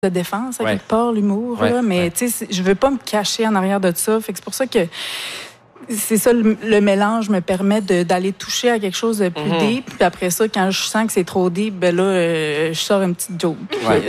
de défense, à quelque part, l'humour. Là, mais tu sais, je veux pas me cacher en arrière de ça. Fait que c'est pour ça que c'est ça, le mélange me permet d'aller toucher à quelque chose de plus deep. Puis après ça, quand je sens que c'est trop deep, ben là, je sors une petite joke. Ouais.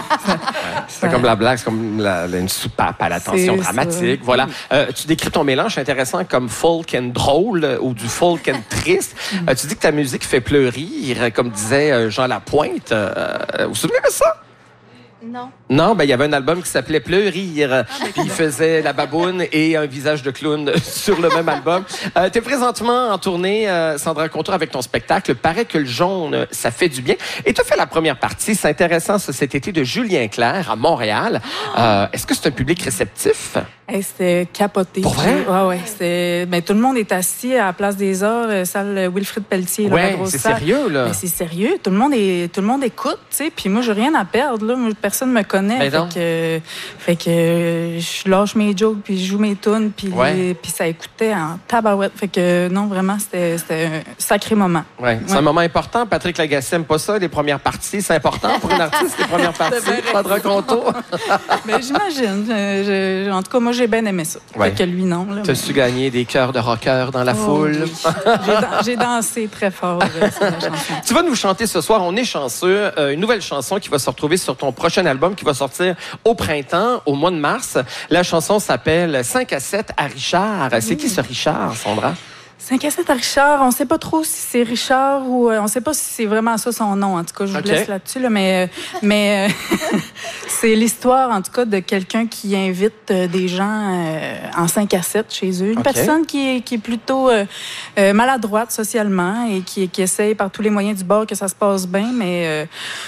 C'est comme la blague, c'est comme une soupape à la tension dramatique. Ça. Voilà. Tu décris ton mélange intéressant comme folk and drôle ou du folk and triste. Tu dis que ta musique fait pleurir, comme disait Jean Lapointe. Vous vous souvenez de ça? Non. Non, ben il y avait un album qui s'appelait Pleurir. Puis il faisait la baboune et un visage de clown sur le même album. Tu es présentement en tournée, Sandra Contour, avec ton spectacle. Paraît que le jaune, ça fait du bien. Et tu as fait la première partie, c'est intéressant, ça, cet été, de Julien Clerc à Montréal. Est-ce que c'est un public réceptif? Hey, c'était capoté. Pour vrai? Ouais. Ben, tout le monde est assis à la Place des Arts, salle Wilfrid Pelletier. Là, la grosse c'est salle. sérieux, là. Ben, c'est sérieux. Tout le monde écoute, tu sais. Puis moi, j'ai rien à perdre, là. Personne me connaît. Fait que je lâche mes jokes, puis je joue mes tunes, puis ça écoutait en tabarouette. Fait que non, vraiment, c'était un sacré moment. Ouais. C'est un moment important. Patrick Lagacé aime pas ça, les premières parties. C'est important pour une artiste, les premières parties. Sandra Contour. Ben, j'imagine. En tout cas, moi, j'ai bien aimé ça. Fait que lui, non. T'as-tu gagné des cœurs de rockers dans la foule? Oui. J'ai dansé très fort sur la chanson. Tu vas nous chanter ce soir, on est chanceux, une nouvelle chanson qui va se retrouver sur ton prochain album qui va sortir au printemps, au mois de mars. La chanson s'appelle 5 à 7 à Richard. C'est qui ce Richard, Sandra? 5 à 7 à Richard, on ne sait pas trop si c'est Richard ou on ne sait pas si c'est vraiment ça son nom. En tout cas, je vous laisse là-dessus. Là, mais c'est l'histoire, en tout cas, de quelqu'un qui invite des gens en 5 à 7 chez eux. Une personne qui est plutôt maladroite socialement et qui essaye par tous les moyens du bord que ça se passe bien, mais...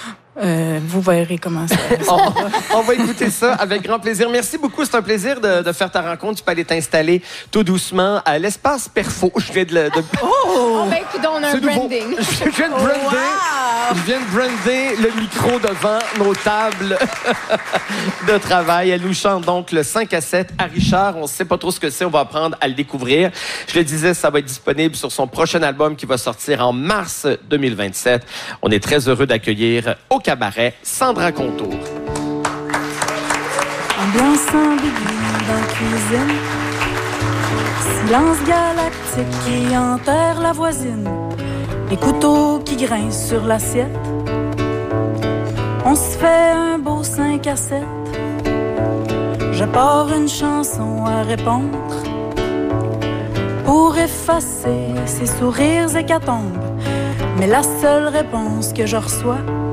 vous verrez comment ça on va écouter ça avec grand plaisir. Merci beaucoup. C'est un plaisir de faire ta rencontre. Tu peux aller t'installer tout doucement à l'espace Perfo. Je viens de... ben écoute, on a un branding. Je viens de brander le micro devant nos tables de travail. Elle nous chante donc le 5 à 7 à Richard. On ne sait pas trop ce que c'est. On va apprendre à le découvrir. Je le disais, ça va être disponible sur son prochain album qui va sortir en mars 2027. On est très heureux d'accueillir au cabaret Sandra Contour. Ambiance ambiguë dans la cuisine, silence galactique qui enterre la voisine, les couteaux qui grincent sur l'assiette. On se fait un beau 5 à 7. Je pars une chanson à répondre pour effacer ces sourires hécatombes. Mais la seule réponse que je reçois,